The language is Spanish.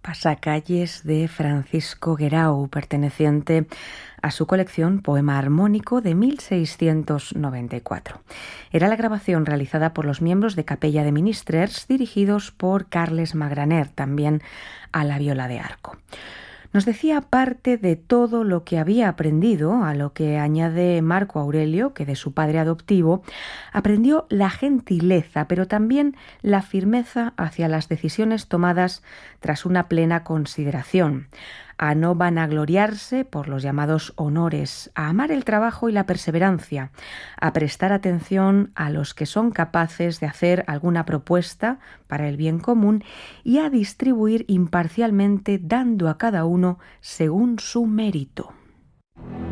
Pasacalles de Francisco Guerau, perteneciente a su colección Poema Armónico de 1694. Era la grabación realizada por los miembros de Capella de Ministrers, dirigidos por Carles Magraner, también a la viola de arco. Nos decía parte de todo lo que había aprendido, a lo que añade Marco Aurelio, que de su padre adoptivo aprendió la gentileza, pero también la firmeza hacia las decisiones tomadas tras una plena consideración, a no vanagloriarse por los llamados honores, a amar el trabajo y la perseverancia, a prestar atención a los que son capaces de hacer alguna propuesta para el bien común y a distribuir imparcialmente, dando a cada uno según su mérito.